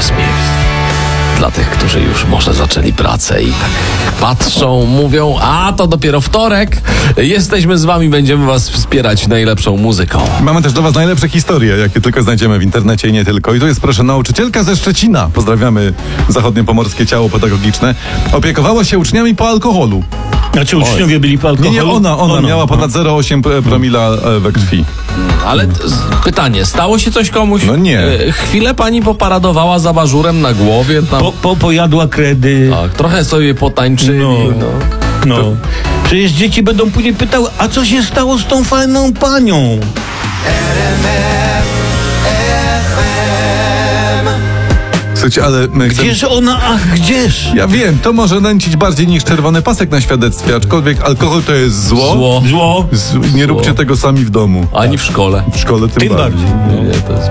Smith. Dla tych, którzy już może zaczęli pracę i tak patrzą, mówią, a to dopiero wtorek. Jesteśmy z wami, będziemy was wspierać najlepszą muzyką. Mamy też dla was najlepsze historie, jakie tylko znajdziemy w internecie i nie tylko. I tu jest, proszę, nauczycielka ze Szczecina. Pozdrawiamy zachodniopomorskie ciało pedagogiczne. Opiekowała się uczniami po alkoholu. Znaczy uczniowie byli po alkoholu? Nie, ona miała ponad 0,8 promila we krwi. Ale pytanie, stało się coś komuś? No nie. Chwilę pani poparadowała za bażurem na głowie. Tam, Pojadła kredy. tak, trochę sobie potańczyli. No. Przecież dzieci będą później pytały, a co się stało z tą fajną panią? Słuchajcie, ale my chcemy... Gdzież ona, ach gdzież? Ja wiem, to może nęcić bardziej niż czerwony pasek na świadectwie, aczkolwiek alkohol to jest zło. Zło. Nie róbcie tego sami w domu. Ani w szkole. W szkole tym bardziej. Nie, to jest